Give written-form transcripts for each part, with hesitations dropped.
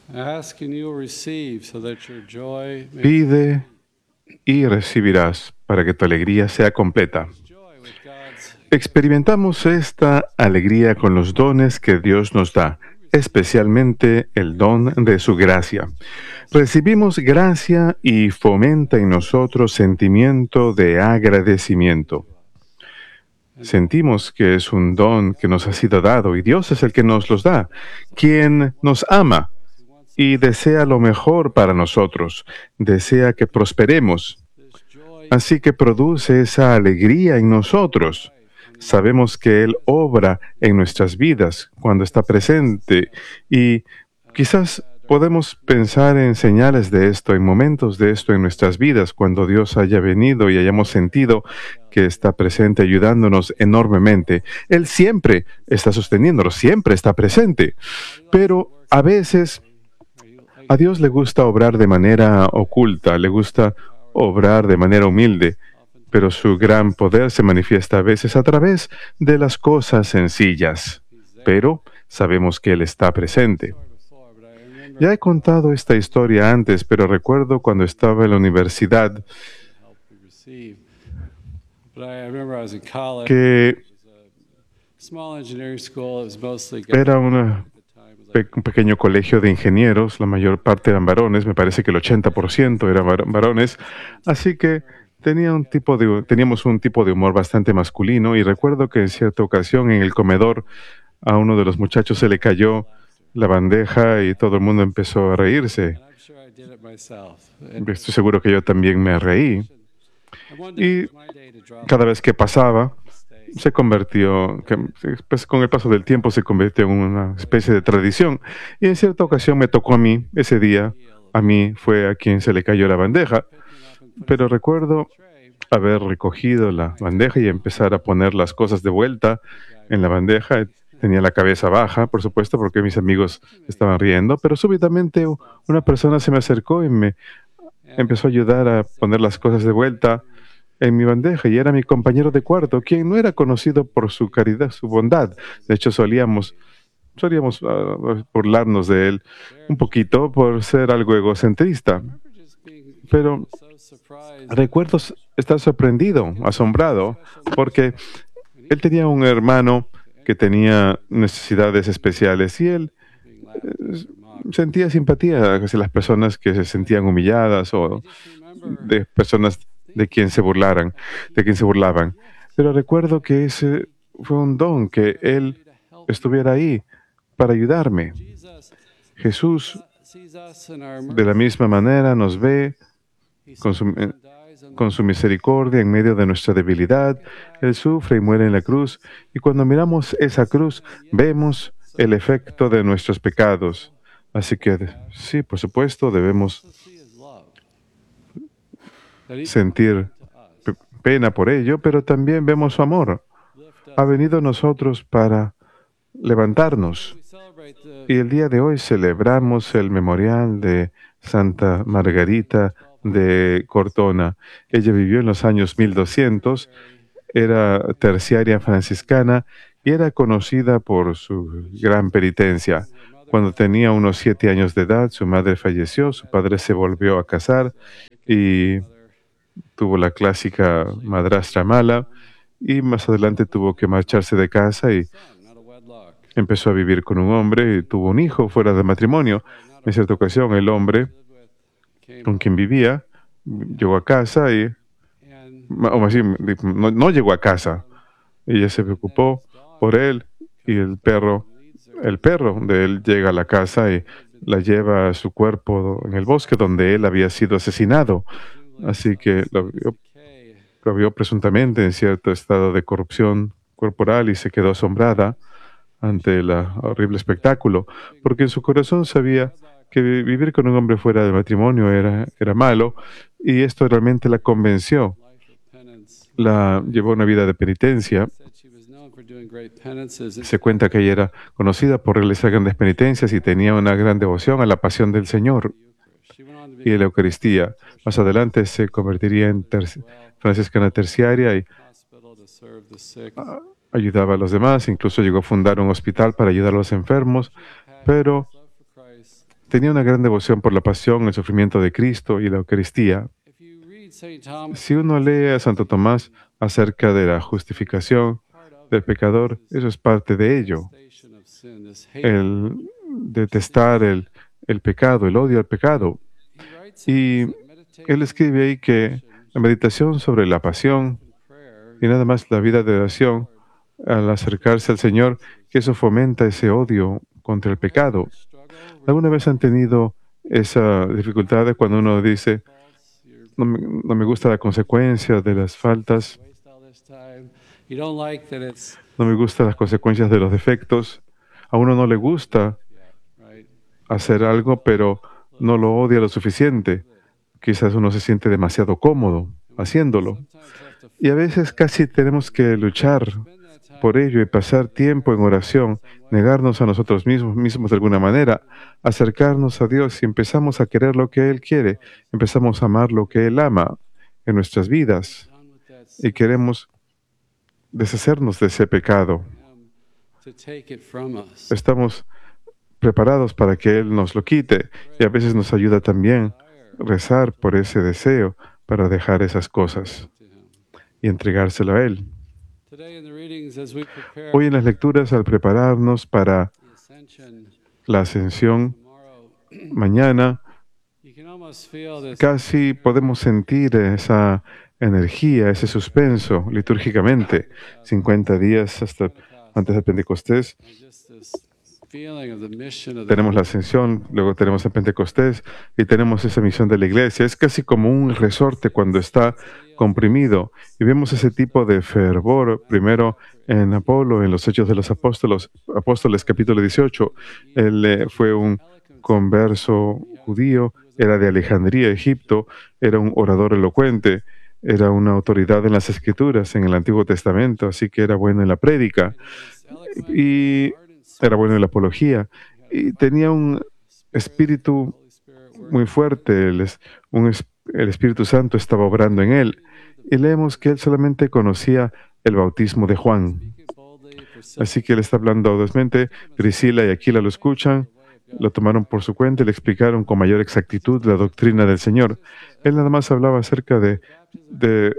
Ask and you will receive so that your joy may Pide y recibirás para que tu alegría sea completa. joy with God's Experimentamos esta alegría con los dones que Dios nos da, especialmente el don de su gracia. Recibimos gracia y fomenta en nosotros sentimiento de agradecimiento. Sentimos que es un don que nos ha sido dado y Dios es el que nos los da, quien nos ama y desea lo mejor para nosotros, desea que prosperemos. this joy Así que produce esa alegría en nosotros. Sabemos que Él obra en nuestras vidas cuando está presente y quizás podemos pensar en señales de esto, en momentos de esto en nuestras vidas, cuando Dios haya venido y hayamos sentido que está presente ayudándonos enormemente. Él siempre está sosteniéndonos, siempre está presente, pero a veces a Dios le gusta obrar de manera oculta, le gusta obrar de manera humilde, pero su gran poder se manifiesta a veces a través de las cosas sencillas. Pero sabemos que Él está presente. before, but I remember Ya he contado esta historia antes, pero recuerdo cuando estaba en la universidad help we received. But I remember I was in college. que Small engineering school. It was mostly guys era at the time. It was like un pequeño colegio de ingenieros, la mayor parte eran varones, me parece que el 80% eran varones, así que teníamos un tipo de humor bastante masculino y recuerdo que en cierta ocasión en el comedor a uno de los muchachos se le cayó la bandeja y todo el mundo empezó a reírse. and I'm sure I did it myself. Estoy seguro que yo también me reí. And one day Y it was my day to drop cada vez que pasaba, mistake. se convirtió, pues con el paso del tiempo se convirtió en una especie de tradición. Y en cierta ocasión me tocó a mí, ese día, a mí fue a quien se le cayó la bandeja, pero recuerdo haber recogido la bandeja y empezar a poner las cosas de vuelta en la bandeja. Tenía la cabeza baja, por supuesto, porque mis amigos estaban riendo, pero súbitamente una persona se me acercó y me empezó a ayudar a poner las cosas de vuelta en mi bandeja y era mi compañero de cuarto, quien no era conocido por su caridad, su bondad. De hecho, solíamos burlarnos de él un poquito por ser algo egocentrista. I remember just being Pero so surprised. recuerdo estar sorprendido, asombrado, porque él tenía un hermano que tenía necesidades especiales y él Being laughed at or mocked. sentía simpatía hacia las personas que se sentían humilladas o Just remember de personas de quien se burlaban. Pero recuerdo que ese fue un don, que Él to help estuviera ahí para ayudarme. Jesus. Jesús, Sees us in our de la mercy. misma manera, nos ve He con su, suffers and dies on con su misericordia en medio de nuestra debilidad. Él sufre y muere en la cruz. Y cuando miramos esa cruz, vemos el efecto de nuestros pecados. Así que sí, por supuesto, debemos to see his love. That he sentir to us. pena por ello, pero también vemos su amor. Lift Ha us. venido a nosotros para levantarnos. We celebrate the Y el día de hoy celebramos el memorial de Santa Margarita de Cortona. Ella vivió en los años 1200, era terciaria franciscana y era conocida por su gran penitencia. Cuando tenía unos 7 años de edad, su madre falleció, su padre se volvió a casar y tuvo la clásica madrastra mala y más adelante tuvo que marcharse de casa y son, not a wedlock. empezó a vivir con un hombre y tuvo un hijo fuera de matrimonio. En cierta ocasión, el hombre Came con quien vivía llegó a casa y, and o más bien, no llegó a casa. Ella se preocupó por él y el perro de él llega a la casa y la lleva a su cuerpo en el bosque donde él había sido asesinado. Así que decay. lo vio presuntamente en cierto estado de corrupción corporal y se quedó asombrada ante el horrible espectáculo, porque en su corazón sabía que vivir con un hombre fuera de matrimonio era malo, y esto realmente la convenció. Life of penance. La llevó a una vida de penitencia. Said she was known for doing great penances. Se cuenta que ella era conocida por realizar grandes penitencias y tenía una gran devoción a la pasión del Señor She went on to y be a la Eucaristía. Más adelante se convertiría en franciscana terciaria y hospital to serve the sick. ayudaba a los demás, incluso llegó a fundar un hospital para ayudar a los enfermos, pero Love for Christ. tenía una gran devoción por la pasión, el sufrimiento de Cristo y la Eucaristía. If you read St. Thomas, Si uno lee a Santo Tomás acerca de la justificación del pecador, eso es parte de ello. station of sin, this hate, El detestar el pecado, el odio al pecado. he writes Y that él escribe ahí que la meditación sobre la pasión prayer y nada más la vida de oración, al acercarse al Señor, que eso fomenta ese odio contra el pecado. struggle, ¿Alguna vez han tenido esa dificultad de cuando uno dice, you're no me gusta la consecuencia de las faltas, waste all this time. You don't like that it's no me gustan las consecuencias de los defectos? A uno no le gusta right. hacer algo, pero no lo odia lo suficiente. Quizás uno se siente demasiado cómodo haciéndolo. Sometimes have to Y a veces casi tenemos que luchar spend that time por ello y pasar tiempo en oración, negarnos a nosotros mismos de alguna manera, acercarnos a Dios y empezamos a querer lo que Él quiere, empezamos a amar lo que Él ama en nuestras vidas done with that y queremos deshacernos de ese pecado. him to take it from us. Estamos preparados para que Él nos lo quite y a veces nos ayuda también rezar por ese deseo para dejar esas cosas To him. y entregárselo a Él. Today in the readings, as we prepare Hoy en las lecturas, al prepararnos para the ascension la ascensión tomorrow, mañana, you can almost feel this casi podemos sentir esa energía, ese suspenso litúrgicamente. 50 días hasta antes de Pentecostés, and just this feeling of the mission of the tenemos la ascensión, luego tenemos el Pentecostés y tenemos esa misión de la iglesia. Es casi como un resorte cuando está comprimido. Y vemos ese tipo de fervor primero en Apolo, en los Hechos de los Apóstoles capítulo 18. Él fue un converso judío, era de Alejandría, Egipto, era un orador elocuente, era una autoridad en las Escrituras, en el Antiguo Testamento, así que era bueno en la prédica y era bueno en la apología y tenía un espíritu Holy Spirit muy fuerte, el Espíritu Santo estaba obrando en él. Y leemos que él solamente conocía el bautismo de Juan. speaking boldly, Así que él está hablando audazmente. Priscila y Aquila lo escuchan, lo tomaron por su cuenta y le explicaron con mayor exactitud la doctrina del Señor. Él nada más hablaba acerca de,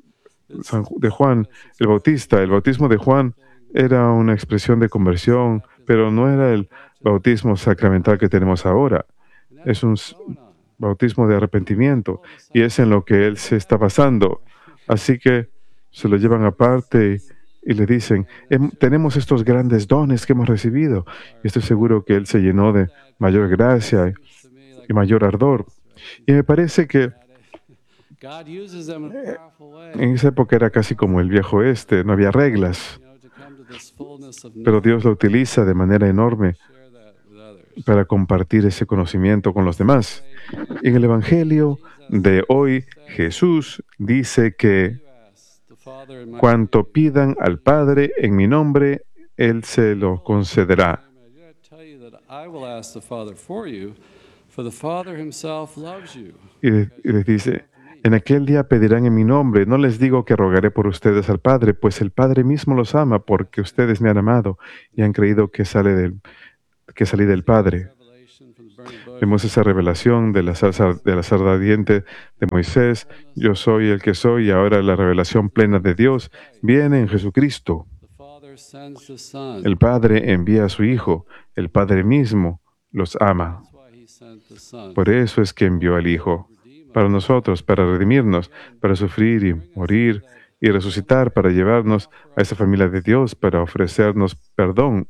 de Juan el Bautista. El bautismo de Juan era una expresión de conversión, pero no era el bautismo sacramental que tenemos ahora. Es un bautismo de arrepentimiento y es en lo que él se está basando. Así que se lo llevan aparte y le dicen, tenemos estos grandes dones que hemos recibido. Y estoy seguro que él se llenó de mayor gracia to me like y mayor ardor. Y me parece que God uses them in a powerful way, en esa época era casi como el viejo oeste, no había reglas, to come to this fullness of pero Dios lo utiliza de manera enorme share that with others. para compartir ese conocimiento con los demás. En el Evangelio de hoy, Jesús dice que You ask the Father in my cuanto pidan al Padre en mi nombre, Él se lo concederá. name, I tell you that I will ask the Father for you, for the Father himself loves you. Y les dice, en aquel día pedirán en mi nombre, no les digo que rogaré por ustedes al Padre, pues el Padre mismo los ama, porque ustedes me han amado y han creído que salí del Padre. Revelation from the burning bush. Vemos esa revelación de la zarza ardiente de Moisés, yo soy el que soy, y ahora la revelación plena de Dios viene en Jesucristo. The Father sends the Son. El Padre envía a su Hijo, el Padre mismo los ama. That's why he sent the Son. Por eso es que envió al Hijo, para nosotros, para redimirnos, para sufrir y morir y resucitar, para llevarnos a esa familia de Dios, para ofrecernos perdón.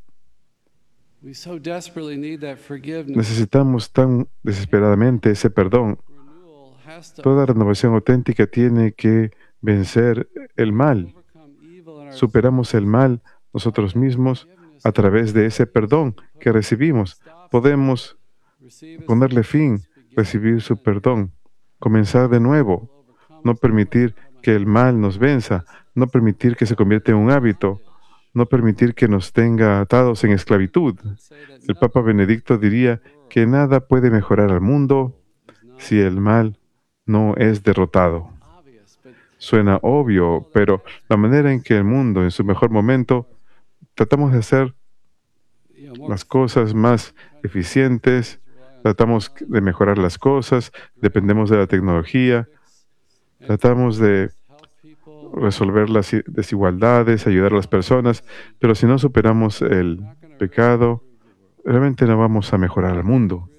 We so desperately need that forgiveness. Necesitamos tan desesperadamente ese perdón. Renewal has to Toda renovación auténtica tiene que vencer el mal. overcome evil in our Superamos el mal nosotros mismos a través de ese perdón que recibimos. Podemos receive his ponerle fin, recibir su perdón, comenzar de nuevo, no permitir que el mal nos venza, no permitir que se convierta en un hábito, no permitir que nos tenga atados en esclavitud. say that El Papa Benedicto diría que nada puede mejorar al mundo si el mal no es derrotado. obvious, but Suena obvio, pero la manera en que el mundo, en su mejor momento, tratamos de hacer more las cosas más eficientes, rely Tratamos de mejorar las cosas, dependemos de la tecnología, tratamos de resolver las desigualdades, ayudar a las personas, pero si no superamos el pecado, realmente no vamos a mejorar al mundo.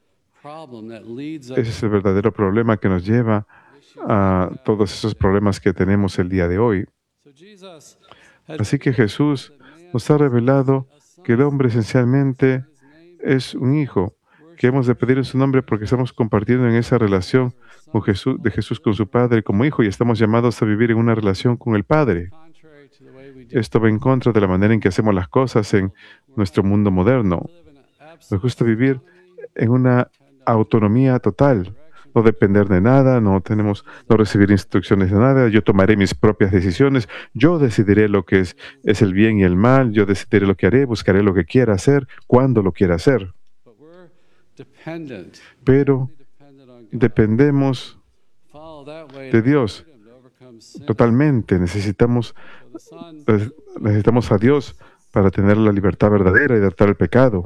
Ese es el verdadero problema que nos lleva a todos esos problemas que tenemos el día de hoy. Así que Jesús nos ha revelado que el hombre esencialmente es un hijo, que hemos de pedir en su nombre porque estamos compartiendo en esa relación con Jesús, de Jesús con su Padre como hijo, y estamos llamados a vivir en una relación con el Padre. Esto va en contra de la manera en que hacemos las cosas en nuestro mundo moderno. Nos gusta vivir en una autonomía total, no depender de nada, no recibir instrucciones de nada. Yo tomaré mis propias decisiones, yo decidiré lo que es el bien y el mal, yo decidiré lo que haré, buscaré lo que quiera hacer, cuando lo quiera hacer. Pero dependemos de Dios totalmente. Necesitamos a Dios para tener la libertad verdadera y derrotar el pecado.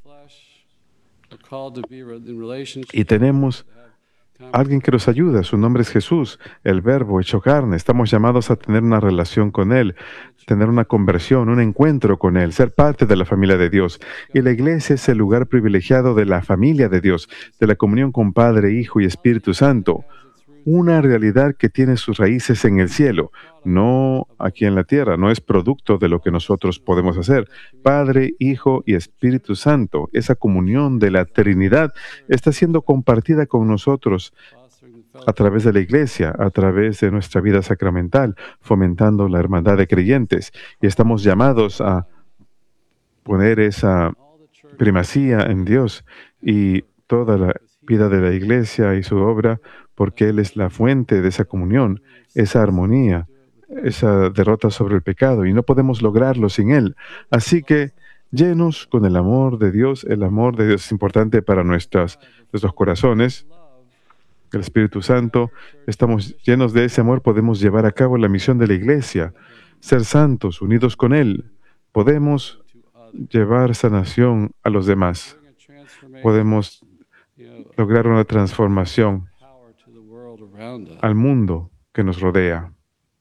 Y tenemos alguien que nos ayuda. Su nombre es Jesús, el Verbo hecho carne. Estamos llamados a tener una relación con Él, tener una conversión, un encuentro con Él, ser parte de la familia de Dios. Y la iglesia es el lugar privilegiado de la familia de Dios, de la comunión con Padre, Hijo y Espíritu Santo. Una realidad que tiene sus raíces en el cielo, no aquí en la tierra, no es producto de lo que nosotros podemos hacer. Padre, Hijo y Espíritu Santo, esa comunión de la Trinidad está siendo compartida con nosotros a través de la iglesia, a través de nuestra vida sacramental, fomentando la hermandad de creyentes. Y estamos llamados a poner esa primacía en Dios y toda la vida de la iglesia y su obra, porque Él es la fuente de esa comunión, esa armonía, esa derrota sobre el pecado, y no podemos lograrlo sin Él. Así que, llenos con el amor de Dios es importante para nuestros corazones, el Espíritu Santo, estamos llenos de ese amor, podemos llevar a cabo la misión de la iglesia, ser santos, unidos con Él. Podemos llevar sanación a los demás. Podemos lograr una transformación al mundo que nos rodea.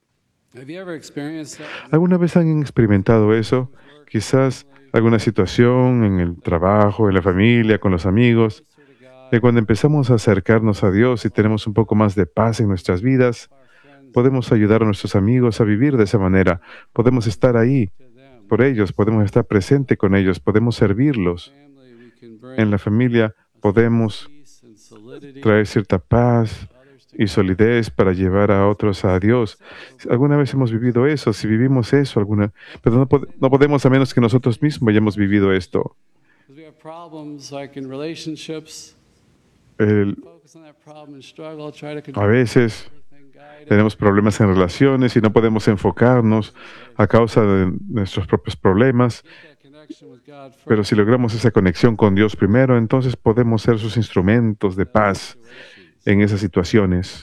¿Alguna vez han experimentado eso? Quizás alguna situación en el trabajo, en la familia, con los amigos, que cuando empezamos a acercarnos a Dios y tenemos un poco más de paz en nuestras vidas, podemos ayudar a nuestros amigos a vivir de esa manera. Podemos estar ahí por ellos, podemos estar presente con ellos, podemos servirlos. En la familia podemos traer cierta paz y solidez para llevar a otros a Dios. ¿Alguna vez hemos vivido eso? Si vivimos eso, pero no podemos a menos que nosotros mismos hayamos vivido esto. A veces tenemos problemas en relaciones y no podemos enfocarnos a causa de nuestros propios problemas. Pero si logramos esa conexión con Dios primero, entonces podemos ser sus instrumentos de paz en esas situaciones.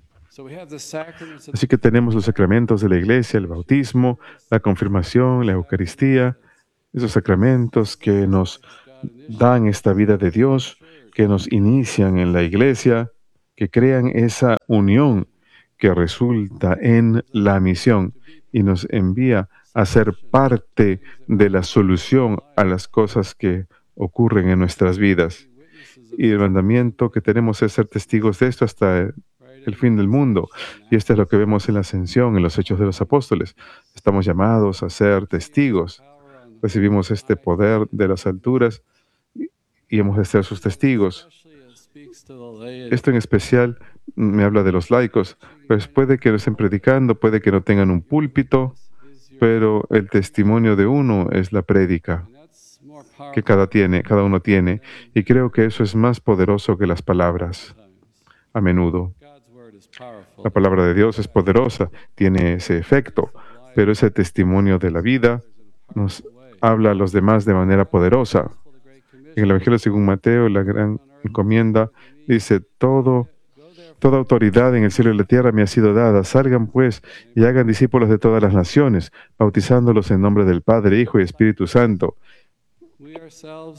Así que tenemos los sacramentos de la iglesia, el bautismo, la confirmación, la Eucaristía, esos sacramentos que nos dan esta vida de Dios, que nos inician en la iglesia, que crean esa unión que resulta en la misión y nos envía a ser parte de la solución a las cosas que ocurren en nuestras vidas. Y el mandamiento que tenemos es ser testigos de esto hasta el fin del mundo. Y esto es lo que vemos en la Ascensión, en los Hechos de los Apóstoles. Estamos llamados a ser testigos. Recibimos este poder de las alturas y hemos de ser sus testigos. Esto en especial me habla de los laicos, pues puede que no estén predicando, puede que no tengan un púlpito, pero el testimonio de uno es la prédica que cada uno tiene, y creo que eso es más poderoso que las palabras. A menudo, la palabra de Dios es poderosa, tiene ese efecto, pero ese testimonio de la vida nos habla a los demás de manera poderosa. En el Evangelio según Mateo, la gran encomienda dice: toda autoridad en el cielo y la tierra me ha sido dada. Salgan pues y hagan discípulos de todas las naciones, bautizándolos en nombre del Padre, Hijo y Espíritu Santo.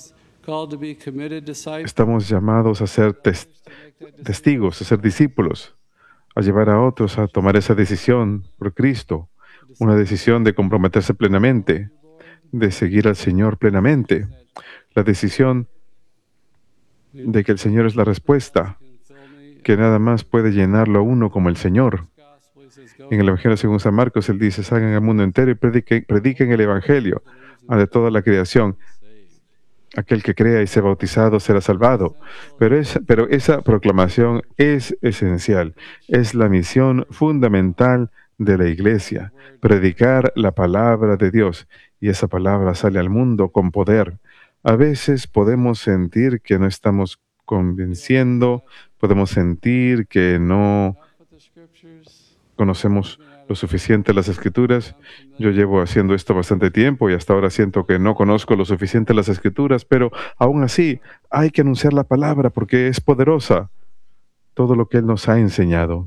Estamos llamados a ser testigos, a ser discípulos, a llevar a otros a tomar esa decisión por Cristo, una decisión de comprometerse plenamente, de seguir al Señor plenamente, la decisión de que el Señor es la respuesta, que nada más puede llenarlo a uno como el Señor. En el Evangelio según San Marcos, Él dice, salgan al mundo entero y prediquen el Evangelio a toda la creación. Aquel que crea y sea bautizado será salvado. Pero esa proclamación es esencial, es la misión fundamental de la Iglesia, predicar la palabra de Dios. Y esa palabra sale al mundo con poder. A veces podemos sentir que no estamos convenciendo, podemos sentir que no conocemos lo suficiente las Escrituras. Yo llevo haciendo esto bastante tiempo y hasta ahora siento que no conozco lo suficiente las Escrituras, pero aún así hay que anunciar la palabra porque es poderosa, todo lo que Él nos ha enseñado.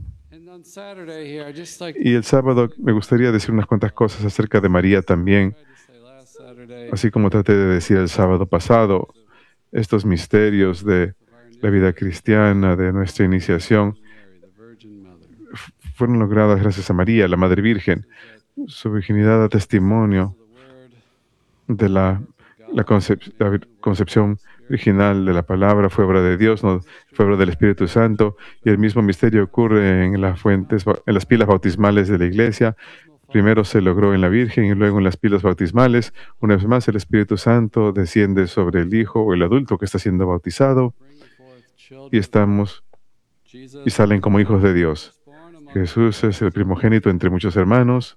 Y el sábado me gustaría decir unas cuantas cosas acerca de María también, así como traté de decir el sábado pasado, estos misterios de la vida cristiana, de nuestra iniciación, fueron logradas gracias a María, la Madre Virgen. Su virginidad da testimonio de la concepción original de la palabra, fue obra de Dios, no fue obra del Espíritu Santo, y el mismo misterio ocurre en en las pilas bautismales de la Iglesia. Primero se logró en la Virgen y luego en las pilas bautismales. Una vez más, el Espíritu Santo desciende sobre el hijo o el adulto que está siendo bautizado y salen como hijos de Dios. Jesús es el primogénito entre muchos hermanos,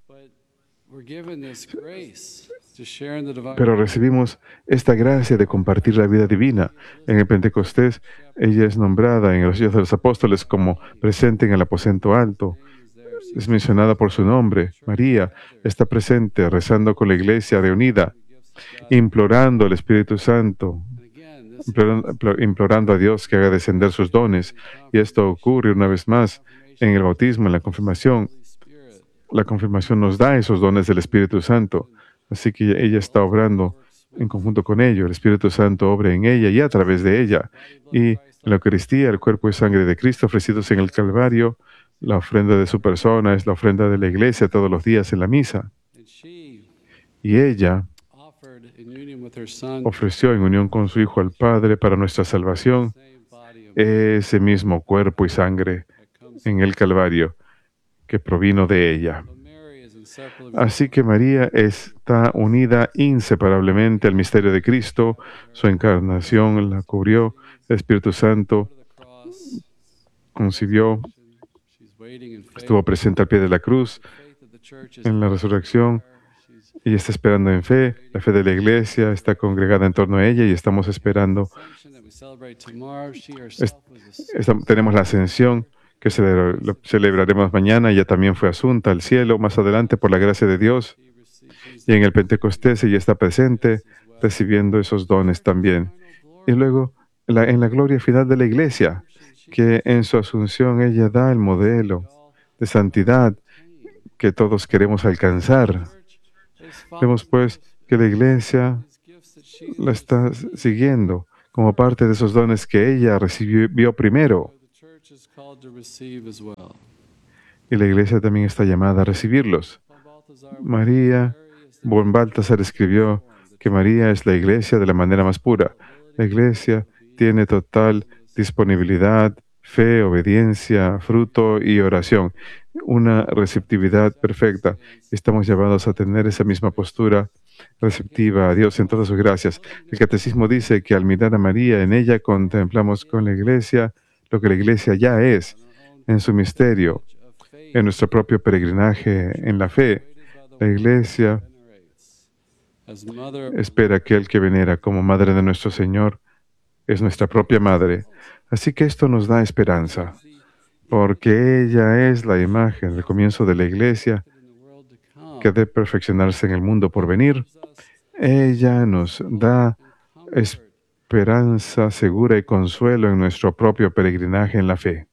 pero recibimos esta gracia de compartir la vida divina. En el Pentecostés, ella es nombrada en los Hechos de los Apóstoles como presente en el aposento alto. Es mencionada por su nombre. María está presente, rezando con la iglesia reunida, implorando al Espíritu Santo, implorando a Dios que haga descender sus dones. Y esto ocurre una vez más en el bautismo, en la confirmación. La confirmación nos da esos dones del Espíritu Santo. Así que ella está obrando en conjunto con ello. El Espíritu Santo obra en ella y a través de ella. Y en la Eucaristía, el cuerpo y sangre de Cristo ofrecidos en el Calvario, la ofrenda de su persona es la ofrenda de la Iglesia todos los días en la misa. Y ella ofreció en unión con su Hijo al Padre para nuestra salvación ese mismo cuerpo y sangre en el Calvario que provino de ella. Así que María está unida inseparablemente al misterio de Cristo. Su encarnación la cubrió. El Espíritu Santo concibió, estuvo presente al pie de la cruz en la resurrección. Ella está esperando en fe. La fe de la Iglesia está congregada en torno a ella y estamos esperando. Tenemos la ascensión que celebraremos mañana. Ella también fue asunta al cielo más adelante por la gracia de Dios. Y en el Pentecostés ella está presente, recibiendo esos dones también. Y luego, en la gloria final de la Iglesia, que en su asunción ella da el modelo de santidad que todos queremos alcanzar. Vemos pues que la Iglesia la está siguiendo como parte de esos dones que ella recibió primero. Y la Iglesia también está llamada a recibirlos. Von Balthasar escribió que María es la Iglesia de la manera más pura. La Iglesia tiene total disponibilidad, fe, obediencia, fruto y oración. Una receptividad perfecta. Estamos llamados a tener esa misma postura receptiva a Dios en todas sus gracias. El Catecismo dice que al mirar a María, en ella contemplamos con la Iglesia lo que la Iglesia ya es, en su misterio, en nuestro propio peregrinaje en la fe. La Iglesia espera que el que venera como Madre de nuestro Señor es nuestra propia Madre. Así que esto nos da esperanza, porque ella es la imagen, el comienzo de la Iglesia, que debe perfeccionarse en el mundo por venir. Ella nos da esperanza segura y consuelo en nuestro propio peregrinaje en la fe.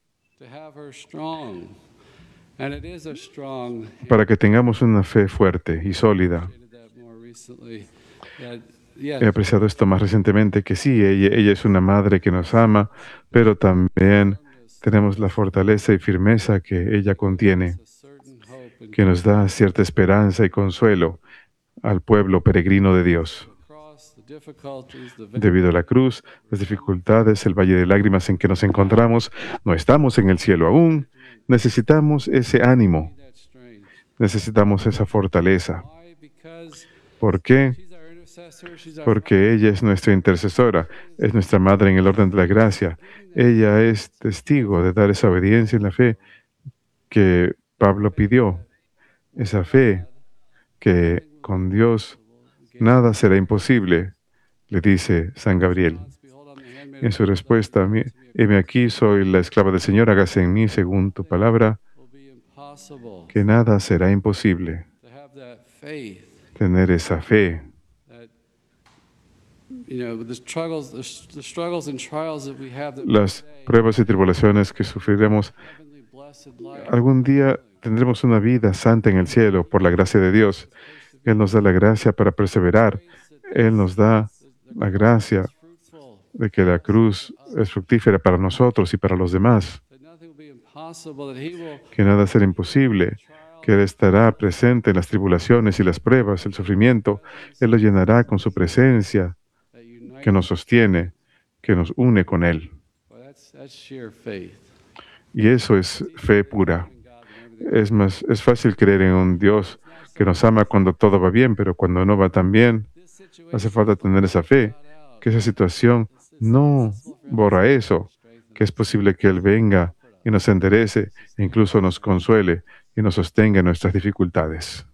Para que tengamos una fe fuerte y sólida. he apreciado esto más recientemente, que sí, ella es una madre que nos ama, pero también tenemos la fortaleza y firmeza que ella contiene, que nos da cierta esperanza y consuelo al pueblo peregrino de Dios. Debido a la cruz, las dificultades, el valle de lágrimas en que nos encontramos, no estamos en el cielo aún. Necesitamos ese ánimo, necesitamos esa fortaleza. ¿Por qué? Porque ella es nuestra intercesora, es nuestra madre en el orden de la gracia. Ella es testigo de dar esa obediencia en la fe que Pablo pidió, esa fe que con Dios nada será imposible, le dice San Gabriel. En su respuesta, heme aquí, soy la esclava del Señor, hágase en mí según tu palabra, que nada será imposible. Tener esa fe. Las pruebas y tribulaciones que sufriremos, algún día tendremos una vida santa en el cielo por la gracia de Dios. Él nos da la gracia para perseverar. Él nos da la gracia de que la cruz es fructífera para nosotros y para los demás. Que nada será imposible, que Él estará presente en las tribulaciones y las pruebas, el sufrimiento. Él lo llenará con su presencia, que nos sostiene, que nos une con Él. Y eso es fe pura. Es fácil creer en un Dios que nos ama cuando todo va bien, pero cuando no va tan bien, hace falta tener esa fe, que esa situación no borra eso, que es posible que Él venga y nos enderece, e incluso nos consuele y nos sostenga en nuestras dificultades.